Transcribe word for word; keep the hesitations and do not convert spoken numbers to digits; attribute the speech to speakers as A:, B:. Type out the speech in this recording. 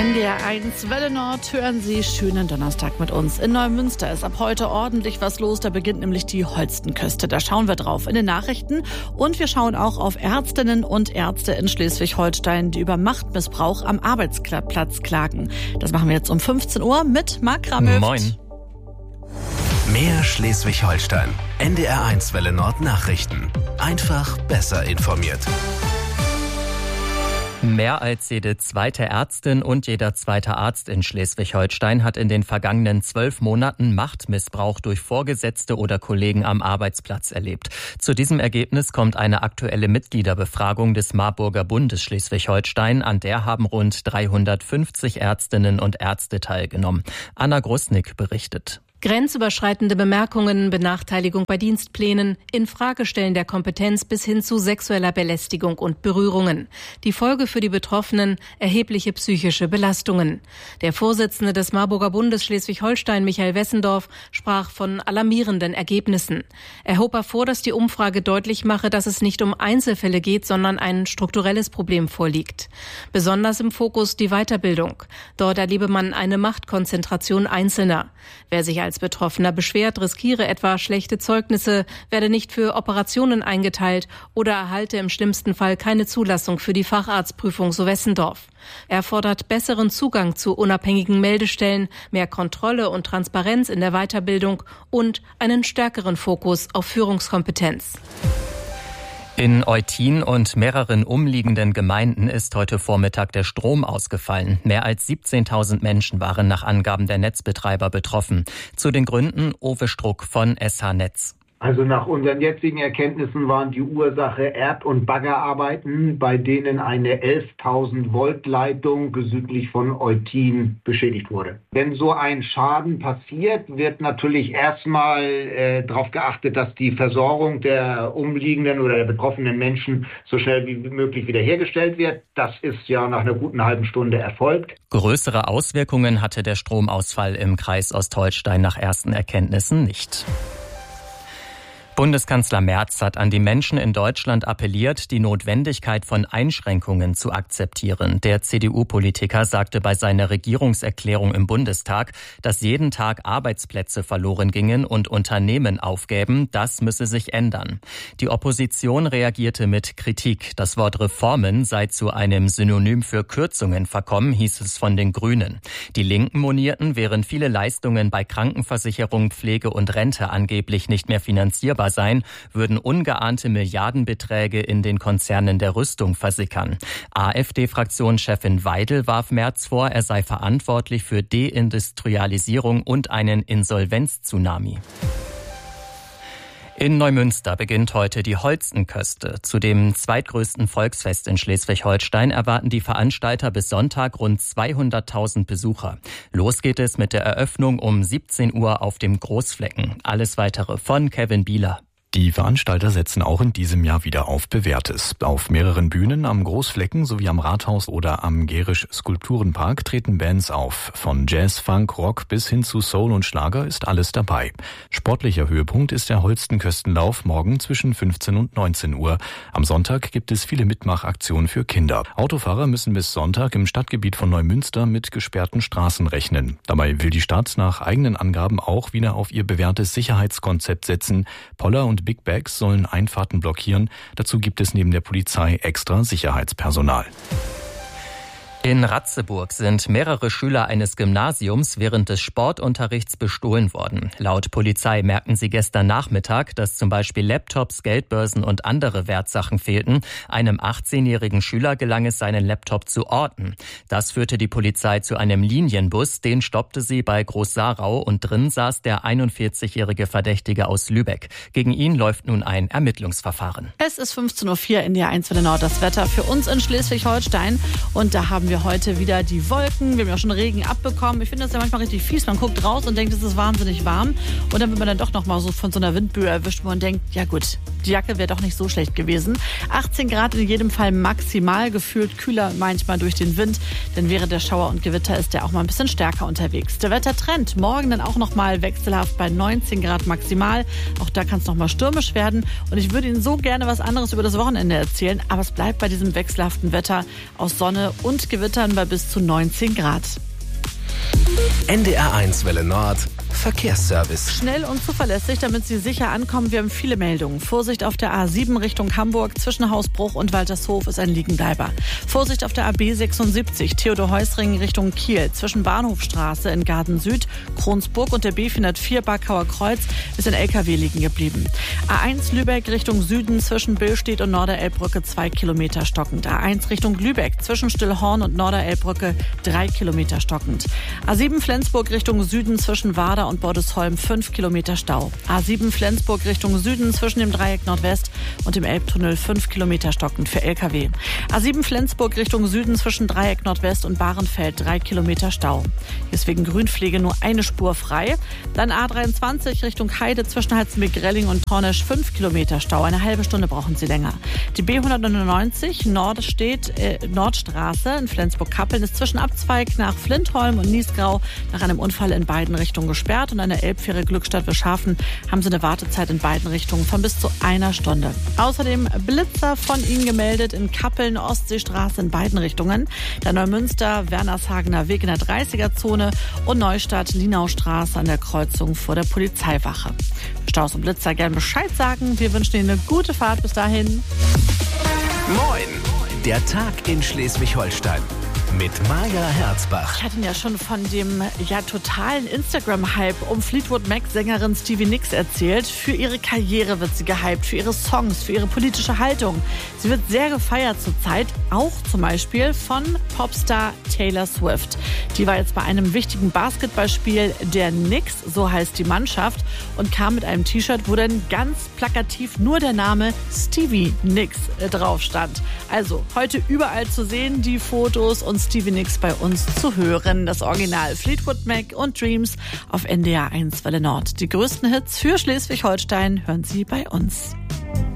A: N D R eins Welle Nord, hören Sie schönen Donnerstag mit uns. In Neumünster ist ab heute ordentlich was los. Da beginnt nämlich die Holstenküste. Da schauen wir drauf in den Nachrichten. Und wir schauen auch auf Ärztinnen und Ärzte in Schleswig-Holstein, die über Machtmissbrauch am Arbeitsplatz klagen. Das machen wir jetzt um fünfzehn Uhr mit Marc Ramöft.
B: Moin. Mehr Schleswig-Holstein. N D R eins Welle Nord Nachrichten. Einfach besser informiert.
C: Mehr als jede zweite Ärztin und jeder zweite Arzt in Schleswig-Holstein hat in den vergangenen zwölf Monaten Machtmissbrauch durch Vorgesetzte oder Kollegen am Arbeitsplatz erlebt. Zu diesem Ergebnis kommt eine aktuelle Mitgliederbefragung des Marburger Bundes Schleswig-Holstein. An der haben rund dreihundertfünfzig Ärztinnen und Ärzte teilgenommen. Anna Grusnick berichtet.
D: Grenzüberschreitende Bemerkungen, Benachteiligung bei Dienstplänen, Infragestellen der Kompetenz bis hin zu sexueller Belästigung und Berührungen. Die Folge für die Betroffenen: erhebliche psychische Belastungen. Der Vorsitzende des Marburger Bundes Schleswig-Holstein, Michael Wessendorf, sprach von alarmierenden Ergebnissen. Er hob hervor, dass die Umfrage deutlich mache, dass es nicht um Einzelfälle geht, sondern ein strukturelles Problem vorliegt. Besonders im Fokus die Weiterbildung. Dort erlebe man eine Machtkonzentration Einzelner. Wer sich als Als Betroffener beschwert, riskiere etwa schlechte Zeugnisse, werde nicht für Operationen eingeteilt oder erhalte im schlimmsten Fall keine Zulassung für die Facharztprüfung, so Wessendorf. Er fordert besseren Zugang zu unabhängigen Meldestellen, mehr Kontrolle und Transparenz in der Weiterbildung und einen stärkeren Fokus auf Führungskompetenz.
C: In Eutin und mehreren umliegenden Gemeinden ist heute Vormittag der Strom ausgefallen. Mehr als siebzehntausend Menschen waren nach Angaben der Netzbetreiber betroffen. Zu den Gründen Uwe Struck von S H Netz.
E: Also nach unseren jetzigen Erkenntnissen waren die Ursache Erd- und Baggerarbeiten, bei denen eine elftausend Volt Leitung südlich von Eutin beschädigt wurde. Wenn so ein Schaden passiert, wird natürlich erstmal äh, darauf geachtet, dass die Versorgung der umliegenden oder der betroffenen Menschen so schnell wie möglich wiederhergestellt wird. Das ist ja nach einer guten halben Stunde erfolgt.
C: Größere Auswirkungen hatte der Stromausfall im Kreis Ostholstein nach ersten Erkenntnissen nicht. Bundeskanzler Merz hat an die Menschen in Deutschland appelliert, die Notwendigkeit von Einschränkungen zu akzeptieren. Der C D U-Politiker sagte bei seiner Regierungserklärung im Bundestag, dass jeden Tag Arbeitsplätze verloren gingen und Unternehmen aufgäben. Das müsse sich ändern. Die Opposition reagierte mit Kritik. Das Wort Reformen sei zu einem Synonym für Kürzungen verkommen, hieß es von den Grünen. Die Linken monierten, während viele Leistungen bei Krankenversicherung, Pflege und Rente angeblich nicht mehr finanzierbar sein, würden ungeahnte Milliardenbeträge in den Konzernen der Rüstung versickern. AfD-Fraktionschefin Weidel warf Merz vor, er sei verantwortlich für Deindustrialisierung und einen Insolvenz-Tsunami. In Neumünster beginnt heute die Holstenküste. Zu dem zweitgrößten Volksfest in Schleswig-Holstein erwarten die Veranstalter bis Sonntag rund zweihunderttausend Besucher. Los geht es mit der Eröffnung um siebzehn Uhr auf dem Großflecken. Alles Weitere von Kevin Bieler.
F: Die Veranstalter setzen auch in diesem Jahr wieder auf Bewährtes. Auf mehreren Bühnen, am Großflecken sowie am Rathaus oder am Gerisch-Skulpturenpark treten Bands auf. Von Jazz, Funk, Rock bis hin zu Soul und Schlager ist alles dabei. Sportlicher Höhepunkt ist der Holstenküstenlauf morgen zwischen fünfzehn und neunzehn Uhr. Am Sonntag gibt es viele Mitmachaktionen für Kinder. Autofahrer müssen bis Sonntag im Stadtgebiet von Neumünster mit gesperrten Straßen rechnen. Dabei will die Stadt nach eigenen Angaben auch wieder auf ihr bewährtes Sicherheitskonzept setzen. Poller und Big Bags sollen Einfahrten blockieren. Dazu gibt es neben der Polizei extra Sicherheitspersonal.
C: In Ratzeburg sind mehrere Schüler eines Gymnasiums während des Sportunterrichts bestohlen worden. Laut Polizei merkten sie gestern Nachmittag, dass zum Beispiel Laptops, Geldbörsen und andere Wertsachen fehlten. Einem achtzehnjährigen Schüler gelang es, seinen Laptop zu orten. Das führte die Polizei zu einem Linienbus. Den stoppte sie bei Groß-Sarau und drin saß der einundvierzigjährige Verdächtige aus Lübeck. Gegen ihn läuft nun ein Ermittlungsverfahren.
A: Es ist fünfzehn Uhr vier in der eins Welle Nord, das Wetter für uns in Schleswig-Holstein. Und da haben wir wir heute wieder die Wolken. Wir haben ja schon Regen abbekommen. Ich finde das ja manchmal richtig fies. Man guckt raus und denkt, es ist wahnsinnig warm. Und dann wird man dann doch noch mal so von so einer Windböe erwischt, wo man denkt, ja gut, die Jacke wäre doch nicht so schlecht gewesen. achtzehn Grad in jedem Fall maximal, gefühlt kühler manchmal durch den Wind. Denn während der Schauer und Gewitter ist der auch mal ein bisschen stärker unterwegs. Der Wettertrend morgen dann auch noch mal wechselhaft bei neunzehn Grad maximal. Auch da kann es noch mal stürmisch werden. Und ich würde Ihnen so gerne was anderes über das Wochenende erzählen. Aber es bleibt bei diesem wechselhaften Wetter aus Sonne und Gewitter. Gewittern bei bis zu neunzehn Grad.
B: N D R eins Welle Nord Verkehrsservice.
A: Schnell und zuverlässig, damit Sie sicher ankommen. Wir haben viele Meldungen. Vorsicht auf der A sieben Richtung Hamburg. Zwischen Hausbruch und Waltershof ist ein Liegenbleiber. Vorsicht auf der A B sechsundsiebzig. Theodor-Heuss-Ring Richtung Kiel. Zwischen Bahnhofstraße in Garden Süd, Kronsburg und der B vierhundertvier Barkauer Kreuz ist ein L K W liegen geblieben. A eins Lübeck Richtung Süden. Zwischen Billstedt und Norderelbbrücke zwei Kilometer stockend. A eins Richtung Lübeck. Zwischen Stillhorn und Norderelbbrücke drei Kilometer stockend. A sieben Flensburg Richtung Süden. Zwischen Warder und Bordesholm fünf Kilometer Stau. A sieben Flensburg Richtung Süden zwischen dem Dreieck Nordwest und dem Elbtunnel fünf Kilometer stockend für L K W. A sieben Flensburg Richtung Süden zwischen Dreieck Nordwest und Bahrenfeld drei Kilometer Stau. Hier ist wegen Grünpflege nur eine Spur frei. Dann A dreiundzwanzig Richtung Heide zwischen Halzenbeck-Relling und Tornesch fünf Kilometer Stau. Eine halbe Stunde brauchen Sie länger. Die B hundertneunundneunzig Nordstedt, äh, Nordstraße in Flensburg-Kappeln ist zwischen Abzweig nach Flintholm und Niesgrau nach einem Unfall in beiden Richtungen gesperrt. Und an der Elbfähre Glückstadt-Wilschafen haben Sie eine Wartezeit in beiden Richtungen von bis zu einer Stunde. Außerdem Blitzer von Ihnen gemeldet in Kappeln, Ostseestraße in beiden Richtungen. Der Neumünster, Wernershagener Weg in der dreißiger-Zone und Neustadt, Linaustraße an der Kreuzung vor der Polizeiwache. Staus und Blitzer gern Bescheid sagen. Wir wünschen Ihnen eine gute Fahrt. Bis dahin.
B: Moin, der Tag in Schleswig-Holstein. Mit Maja Herzbach.
A: Ich hatte Ihnen ja schon von dem ja totalen Instagram-Hype um Fleetwood Mac-Sängerin Stevie Nicks erzählt. Für ihre Karriere wird sie gehypt, für ihre Songs, für ihre politische Haltung. Sie wird sehr gefeiert zurzeit, auch zum Beispiel von Popstar Taylor Swift. Die war jetzt bei einem wichtigen Basketballspiel der Knicks, so heißt die Mannschaft, und kam mit einem T-Shirt, wo dann ganz plakativ nur der Name Stevie Nicks drauf stand. Also heute überall zu sehen, die Fotos und Stevie Nicks bei uns zu hören. Das Original Fleetwood Mac und Dreams auf N D R eins Welle Nord. Die größten Hits für Schleswig-Holstein hören Sie bei uns.